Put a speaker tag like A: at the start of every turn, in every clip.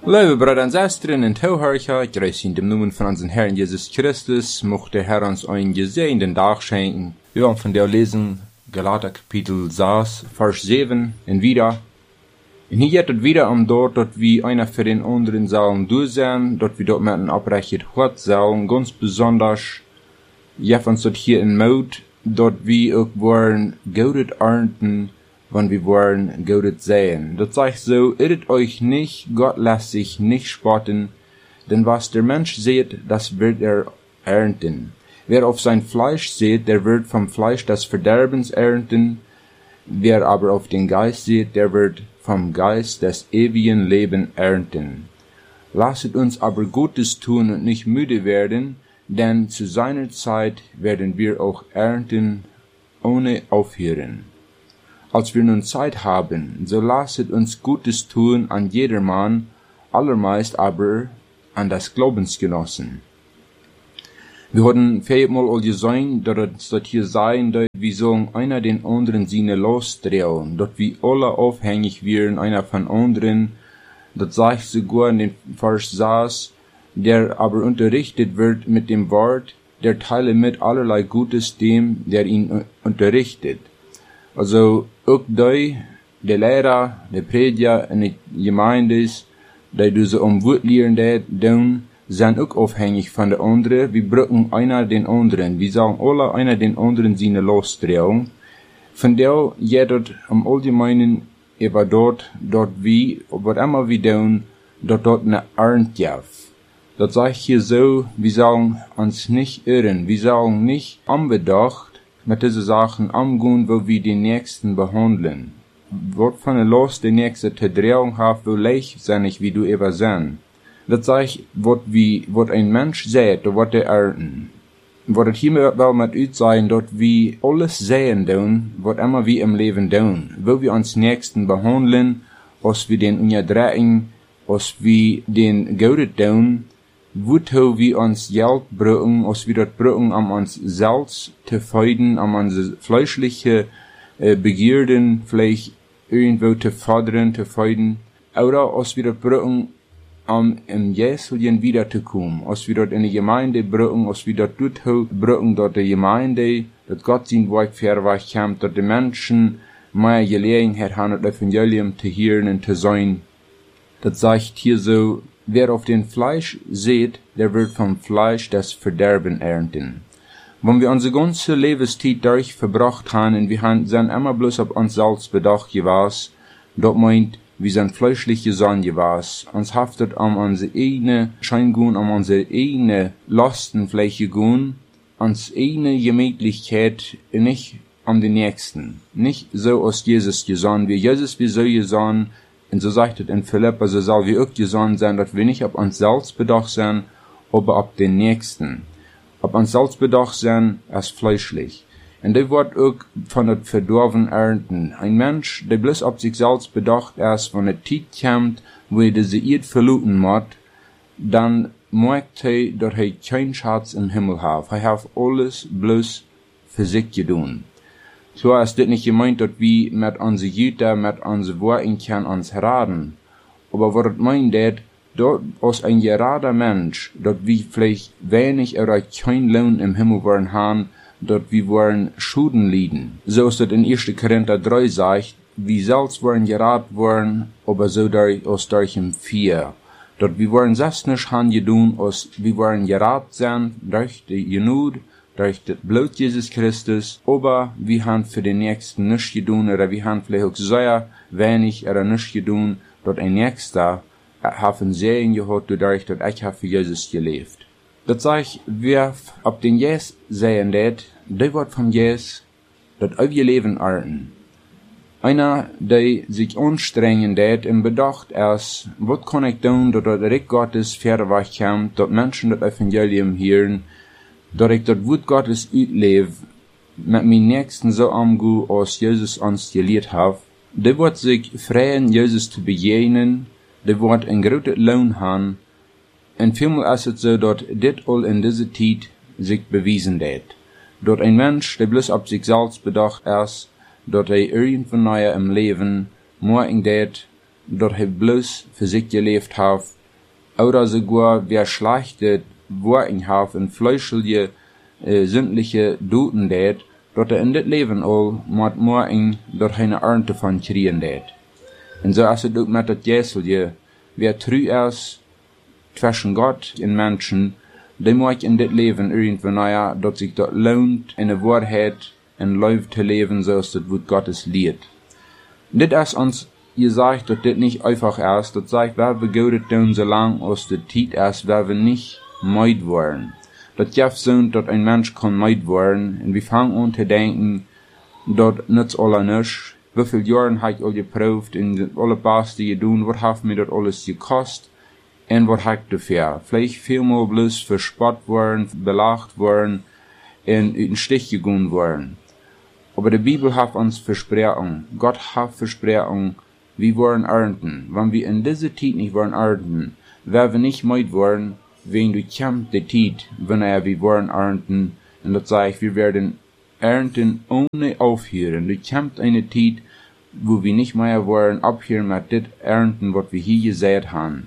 A: Liebe Brüder und Schwestern und Zuhörer, grüß in dem Namen von unserem Herrn Jesus Christus, mochte der Herr uns einen gesegneten Tag schenken. Wir wollen von der lesen, Galater Kapitel 6, Vers 7 und wieder. Und hier geht es wieder dort, dass wir einer für den anderen sollen durchsehen, dass wir dort mit einem abrechnet Gott sollen, ganz besonders, jeff uns dort hier in Mut, dass wir auch wollen, Gutes ernten, wenn wir wollen, Gutes sehen. Das sagt so, irret euch nicht, Gott lässt sich nicht spotten, denn was der Mensch sät, das wird er ernten. Wer auf sein Fleisch sät, der wird vom Fleisch des Verderbens ernten, wer aber auf den Geist sät, der wird vom Geist des ewigen Lebens ernten. Lasset uns aber Gutes tun und nicht müde werden, denn zu seiner Zeit werden wir auch ernten, ohne aufhören. Als wir nun Zeit haben, so lasset uns Gutes tun an jedermann, allermeist aber an das Glaubensgenossen. Wir hatten viermal all gesehen, dass das hier sein, dass wir sollen einer den anderen Sinne losdrehen, dass wir alle aufhängig werden, einer von anderen, das sagt sogar in den Vers 6, der aber unterrichtet wird mit dem Wort, der teile mit allerlei Gutes dem, der ihn unterrichtet. Also, auch die, der Lehrer, der Prediger in der Gemeinde ist, die du so Wort lehren, sind auch aufhängig von der anderen. Wir brauchen einer den anderen. Wir sagen alle einer den anderen seine Losdrehung. Von der jeder am Allgemeinen über dort wie, was immer wir tun, dort eine Ernte jaff. Das sage ich hier so, wir sagen uns nicht irren. Wir sagen nicht unbedacht, mit diesen Sachen umgehen, wo wir den Nächsten behandeln. Wort von der Los der Nächste Drehung hat, wo leichtsinnig wie du eben sein. Das sag ich, wat ein Mensch sät, da wird er ernten. Wat het hier wel mit ut sein, dort wir alles sehen tun, wat immer wir im Leben tun. Wo wir uns Nächsten behandeln, als wir den unterdrücken, als wir den Gutes tun, wozu wir uns Geld brauchen, als wir dort brauchen, um uns selbst zu feiden, um unsere fleischliche Begierden vielleicht irgendwo zu fordern, zu feiden, oder als wir dort brauchen, um im Jesulien wiederzukommen, als wir dort in die Gemeinde brauchen, als wir dort brauchen, dort die Gemeinde, dass Gott sein Werk verweicht, dass die Menschen mehr Gelegenheit haben, das Evangelium zu hören und zu sein. Das sagt hier so, wer auf den Fleisch sät, der wird vom Fleisch das Verderben ernten. Wenn wir unsere ganze Lebenszeit durch verbracht haben und wir sind immer bloß auf uns selbst bedacht gewesen, dort meint, wir sind fleischliche Sonne gewesen, uns haftet unsere eigene Scheingun, unsere eigene Lastenfläche gun, uns eigene Gemütlichkeit, nicht den Nächsten. Nicht so aus Jesus gesandt, wie Jesus wie so gesandt. Und so sagt es in Philippa, so soll wir auch gesandt sein, dass wir nicht auf uns selbst bedacht sind, aber auf den Nächsten. Auf uns selbst bedacht sein, als fleischlich. Und der wird auch von der Verdorben ernten. Ein Mensch, der bloß auf sich selbst bedacht ist, wenn er Zeit kommt, wo er diese Erde verlassen muss, dann merkt er, dass er keinen Schatz im Himmel hat. Er hat alles bloß für sich getan. So ist das nicht gemeint, dass wir mit unseren Jüter, mit unseren Worten können uns raten. Aber was das meint, dass als ein gerader Mensch, dass wir vielleicht wenig oder kein Lohn im Himmel wollen haben, dass wir wollen Schulden leiden. So ist das in 1. Korinther 3 sagt, wir selbst wollen geraten worden, aber so aus solchem 4. Dass wir wollen selbst nicht haben getan, als wir wollen geraten sein, durch die Genut, durch das Blut Jesus Christus, aber wir haben für den Nächsten nichts getan, oder wir haben vielleicht auch sehr wenig oder nichts getan, dass ein Nächster haben Segen gehabt, dadurch, dass ich für Jesus gelebt. Das sag ich, wer auf den Jesus sehen der wird vom Jesus, das auf ihr Leben ernten. Einer, der sich anstrengen im Bedacht ist, was kann ich tun, dass das Reich Gottes verweicht kommt, dass Menschen das Evangelium hören, dass ich das Wort Gottes auslebe, mit meinen Nächsten so umgehe, als Jesus uns gelehrt hat, der wird sich freuen, Jesus zu begegnen, der wird ein großes Lohn haben, und vielmehr ist es so, dass das all in dieser Zeit sich bewiesen hat. Dass ein Mensch, der bloß auf sich selbst bedacht ist, dass er irgendwann im Leben morgen dat hij bloos für sich gelebt hat, oder sogar wer schlechte Worten hat und fleischliche, sündliche Duten deed, dat in dit leven al moet morgen dat hij een ernte van kriegen deed. En zo is het ook met dat jeselje, wer true is zwischen Gott en Menschen, die moet in dit leven irgendwann naja, dat sich dat lohnt, in de waarheid en leuf te leven zoals dat wat Gottes leert. Dit is ons gesagt, dat dit nicht einfach ist, dat sagt, wer wir Gott tun, solange aus der Zeit ist, wer wir nicht meid wollen. Dat jef sind, dat ein Mensch kann meid worden, und wir fangen an zu denken, dat nützt alle nisch. Wieviel Jahren habe ich all geprüft, in alle Beste gedaan, wat hat mir dat alles gekost, en wat habe ich dafür? Vielleicht vielmal bloß verspott worden, belacht worden, en in Stich gegangen worden. Aber die Bibel hat uns Versprechung, Gott hat Versprechung, wir wollen ernten. Wenn wir in dieser Zeit nicht wollen ernten, werden wir nicht meid worden, wenn du kämpft die Zeit, wenn wir wollen ernten, und das sage ich, wir werden ernten ohne aufhören. Du kämpft eine Zeit, wo wir nicht mehr wollen abhören mit das ernten, was wir hier gesät haben.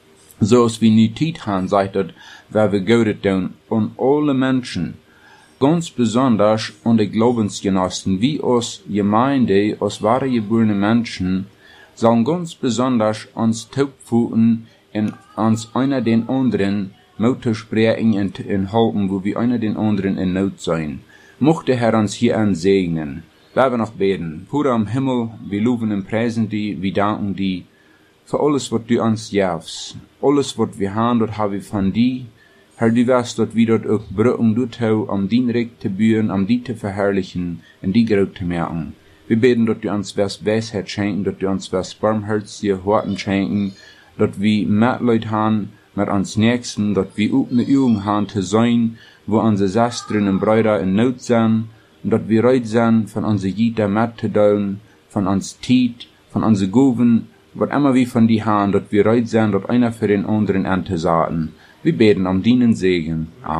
A: So als wir nie Zeit haben, sagt das, wer wir Gott tun, und alle Menschen, ganz besonders und die Glaubensgenossen, wie aus Gemeinde, aus wahre geborene Menschen, sollen ganz besonders uns taubfußen und uns einer den anderen Mut sprechen und halten, wo wir einer den anderen in Not sein. Mocht der Herr uns hier segnen. Wir noch beten. Vater am Himmel, wir loben und preisen die, wir danken die für alles, was du uns gibst. Alles, was wir haben, das haben wir von dir. Herr, du weißt, dass wir dort auch brücken, du tau, um din Reich zu bühren, um die zu verherrlichen, und die groß zu merken. Wir beten, dass du uns was Weisheit schenken, dass du uns was barmherzige Worten schenken, dass wir Mitleid haben mit uns Nächsten, dass wir auch eine Übung haben zu sein, wo unsere Schwestern und Brüder in Not sind, und dass wir reut sind, von unseren Jüter mitzuteilen, von uns Tiet, von unseren Goven, was immer wir von die haben, dass wir reut sind, dass einer für den anderen Ernte saaten. Wir beten um deinen Segen. Amen.